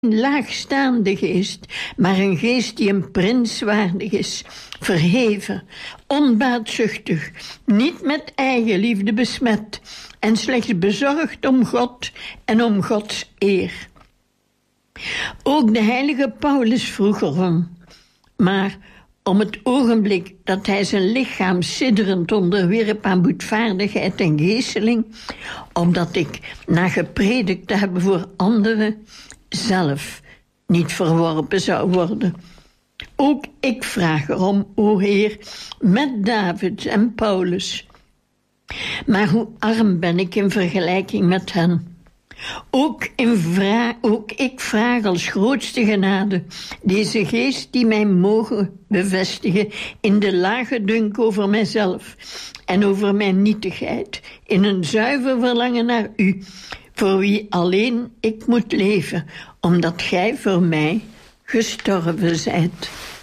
laagstaande geest, maar een geest die een prins waardig is, verheven, onbaatzuchtig, niet met eigenliefde besmet en slechts bezorgd om God en om Gods eer. Ook de heilige Paulus vroeg erom, maar om het ogenblik dat hij zijn lichaam sidderend onderwierp aan boetvaardigheid en geeseling, opdat ik, na gepredikt te hebben voor anderen, zelf niet verworpen zou worden. Ook ik vraag erom, o Heer, met David en Paulus. Maar hoe arm ben ik in vergelijking met hen. Ook ik vraag als grootste genade deze geest die mij mogen bevestigen in de lage dunk over mijzelf en over mijn nietigheid, in een zuiver verlangen naar u, voor wie alleen ik moet leven, omdat gij voor mij gestorven zijt.